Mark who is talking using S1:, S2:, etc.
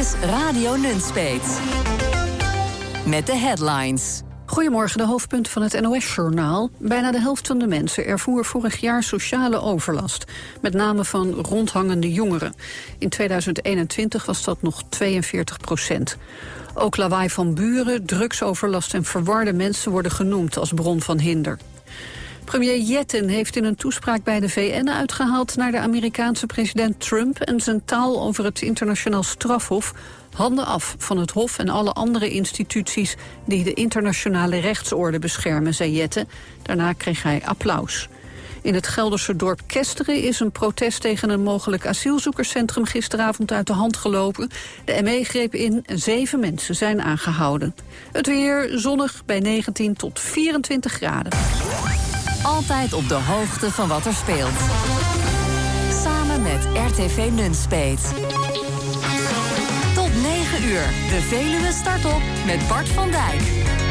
S1: is Radio Nunspeet. Met de headlines.
S2: Goedemorgen, de hoofdpunten van het NOS-journaal. Bijna de helft van de mensen ervoer vorig jaar sociale overlast. Met name van rondhangende jongeren. In 2021 was dat nog 42%. Ook lawaai van buren, drugsoverlast en verwarde mensen worden genoemd als bron van hinder. Premier Yellen heeft in een toespraak bij de VN uitgehaald naar de Amerikaanse president Trump en zijn taal over het internationaal strafhof. Handen af van het Hof en alle andere instituties die de internationale rechtsorde beschermen, zei Yellen. Daarna kreeg hij applaus. In het Gelderse dorp Kesteren is een protest tegen een mogelijk asielzoekerscentrum gisteravond uit de hand gelopen. De ME greep in, 7 mensen zijn aangehouden. Het weer zonnig bij 19 tot 24 graden.
S1: Altijd op de hoogte van wat er speelt. Samen met RTV Nunspeet. Tot 9 uur. De Veluwe start op met Bart van Dijk.